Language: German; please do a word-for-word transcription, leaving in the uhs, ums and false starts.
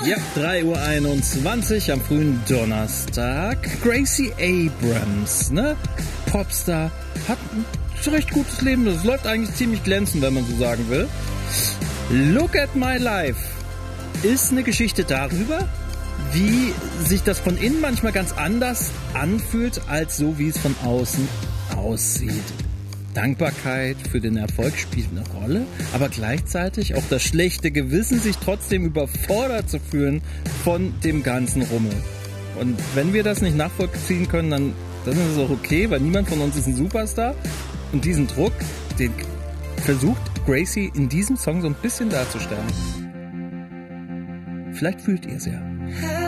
Ja, drei Uhr einundzwanzig am frühen Donnerstag. Gracie Abrams, ne? Popstar, hat ein recht gutes Leben. Das läuft eigentlich ziemlich glänzend, wenn man so sagen will. Look at My Life ist eine Geschichte darüber, wie sich das von innen manchmal ganz anders anfühlt, als so, wie es von außen aussieht. Dankbarkeit für den Erfolg spielt eine Rolle, aber gleichzeitig auch das schlechte Gewissen, sich trotzdem überfordert zu fühlen von dem ganzen Rummel. Und wenn wir das nicht nachvollziehen können, dann, dann ist es auch okay, weil niemand von uns ist ein Superstar. Und diesen Druck, den versucht Gracie in diesem Song so ein bisschen darzustellen. Vielleicht fühlt ihr es ja.